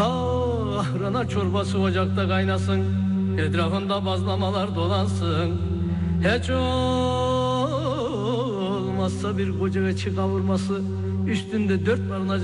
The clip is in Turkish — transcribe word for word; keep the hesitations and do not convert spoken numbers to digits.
Kahrana çorbası ocakta kaynasın, etrafında bazlamalar dolansın. Hiç olmazsa bir koca ve kavurması, üstünde dört barınacak